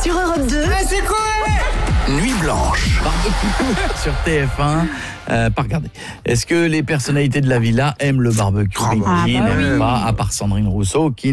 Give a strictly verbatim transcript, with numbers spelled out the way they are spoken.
sur Europe deux. Ah, c'est quoi? Nuit blanche. Sur T F un. Euh, pas regarder. Est-ce que les personnalités de la villa aiment le barbecue? Ah bah Qui oui. n'aime pas, à part Sandrine Rousseau, qui